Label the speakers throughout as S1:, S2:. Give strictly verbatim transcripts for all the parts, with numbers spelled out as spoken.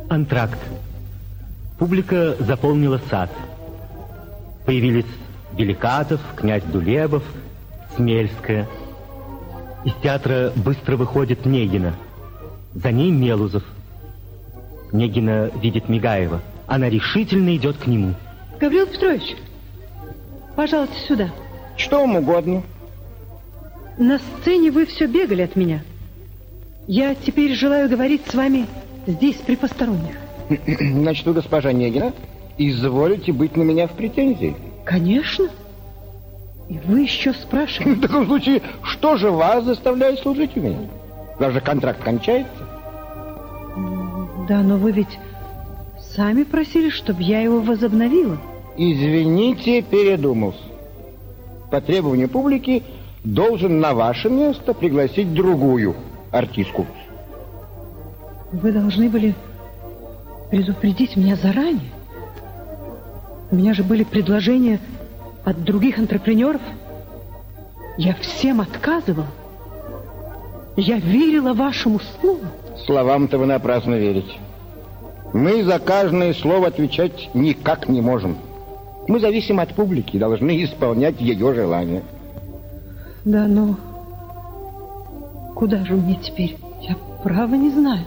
S1: Антракт. Публика заполнила сад. Появились Беликатов, князь Дулебов, Смельская. Из театра быстро выходит Негина. За ней Мелузов. Негина видит Мигаева. Она решительно идет к нему.
S2: Гаврил Петрович, пожалуйте сюда.
S3: Что вам угодно.
S2: На сцене вы все бегали от меня. Я теперь желаю говорить с вами здесь, при посторонних.
S3: Значит, вы, госпожа Негина, изволите быть на меня в претензии?
S2: Конечно. И вы еще спрашиваете.
S3: В таком случае, что же вас заставляет служить у меня? Даже контракт кончается.
S2: Да, но вы ведь сами просили, чтобы я его возобновила.
S3: Извините, передумал. По требованию публики должен на ваше место пригласить другую артистку.
S2: Вы должны были предупредить меня заранее. У меня же были предложения от других антрепренеров. Я всем отказывала. Я верила вашему слову.
S3: Словам-то вы напрасно верите. Мы за каждое слово отвечать никак не можем. Мы зависим от публики и должны исполнять ее желания.
S2: Да, но куда же мне теперь? Я право не знаю.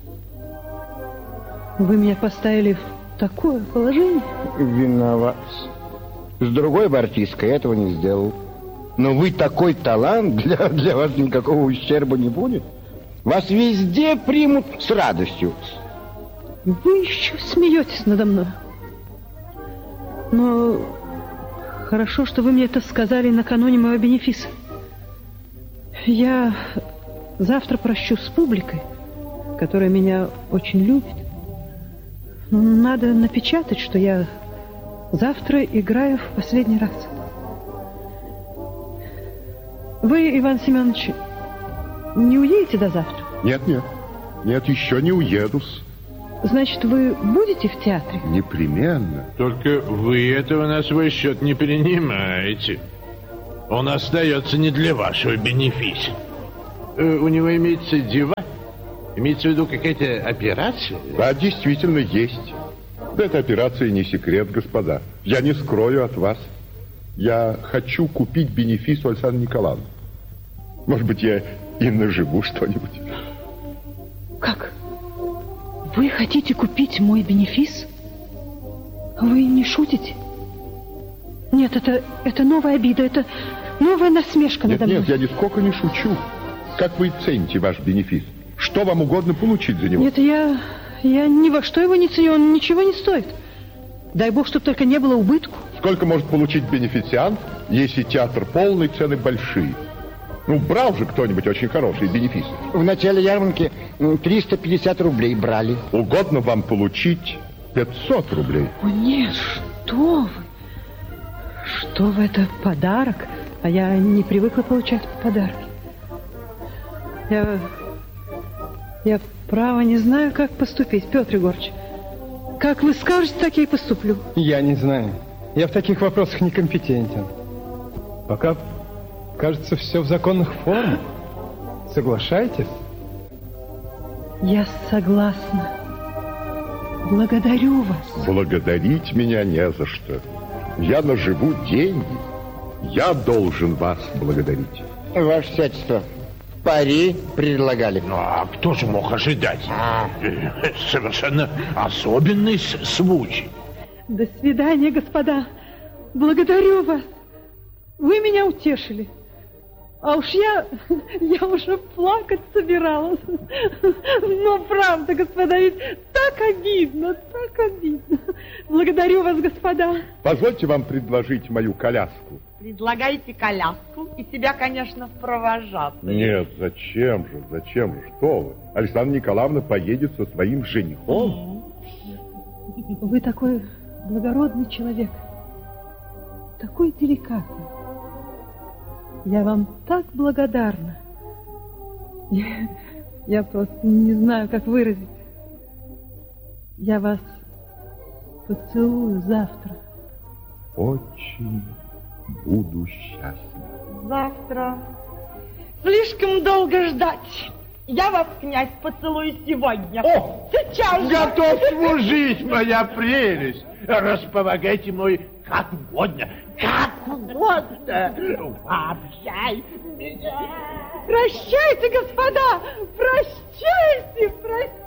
S2: Вы меня поставили в такое положение.
S3: Виноват. С другой бы артисткой этого не сделал. Но вы такой талант, для, для вас никакого ущерба не будет. Вас везде примут с радостью.
S2: Вы еще смеетесь надо мной. Но хорошо, что вы мне это сказали накануне моего бенефиса. Я завтра прощу с публикой, которая меня очень любит. Но надо напечатать, что я завтра играю в последний раз. Вы, Иван Семенович, не уедете до завтра?
S4: Нет, нет. Нет, еще не уеду-с.
S2: Значит, вы будете в театре?
S4: Непременно.
S5: Только вы этого на свой счет не принимаете. Он остается не для вашего бенефиса. Э, у него имеется дела? Имеется в виду какая-то операция?
S4: Да, действительно есть. Да, эта операция не секрет, господа. Я не скрою от вас. Я хочу купить бенефис у Александры Николаевны. Может быть, я и наживу что-нибудь.
S2: Как? Вы хотите купить мой бенефис? Вы не шутите? Нет, это, это новая обида, это новая насмешка
S4: нет,
S2: надо мной.
S4: Нет, я нисколько не шучу. Как вы цените ваш бенефис? Что вам угодно получить за него?
S2: Нет, я, я ни во что его не ценю, он ничего не стоит. Дай бог, чтобы только не было убытку.
S4: Сколько может получить бенефициант, если театр полный, цены большие? Ну, брал же кто-нибудь очень хороший бенефис.
S3: В начале ярмарки триста пятьдесят рублей брали.
S4: Угодно вам получить пятьсот рублей.
S2: О, нет, что вы? Что вы, это подарок? А я не привыкла получать подарки. Я... Я, право, не знаю, как поступить, Петр Егорыч. Как вы скажете, так я и поступлю.
S6: Я не знаю. Я в таких вопросах некомпетентен. Пока, кажется, все в законных формах. Соглашайтесь?
S2: Я согласна. Благодарю вас.
S4: Благодарить меня не за что. Я наживу деньги. Я должен вас благодарить.
S3: Ваше Сиятельство, пари предлагали.
S5: Ну, а кто же мог ожидать? А. Совершенно особенный случай.
S2: До свидания, господа. Благодарю вас. Вы меня утешили. А уж я, я уже плакать собиралась. Но правда, господа, ведь так обидно, так обидно. Благодарю вас, господа.
S4: Позвольте вам предложить мою коляску.
S7: Предлагаете коляску и себя, конечно, провожат.
S4: Нет, зачем же, зачем же, что вы? Александра Николаевна поедет со своим женихом.
S2: Вы такой благородный человек, такой деликатный. Я вам так благодарна. Я, я просто не знаю, как выразить. Я вас поцелую завтра.
S4: Очень буду счастлив.
S7: Завтра. Слишком долго ждать. Я вас, князь, поцелую сегодня.
S5: О!
S7: Сейчас же.
S5: Готов служить, моя прелесть. Располагайте мной как угодно. Как угодно. Вообщай меня.
S2: Прощайте, господа! Прощайте, прощайте!